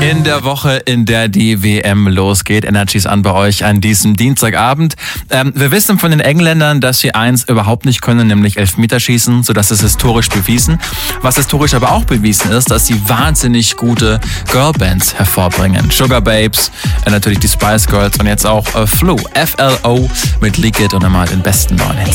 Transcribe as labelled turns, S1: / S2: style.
S1: In der Woche, in der die WM losgeht, Energy's an bei euch an diesem Dienstagabend. Wir wissen von den Engländern, dass sie eins überhaupt nicht können, nämlich Elfmeterschießen, so dass es historisch bewiesen. Was historisch aber auch bewiesen ist, dass sie wahnsinnig gute Girlbands hervorbringen. Sugar Babes, natürlich die Spice Girls und jetzt auch Flo, F-L-O mit Lick It und einmal den besten neuen Hits.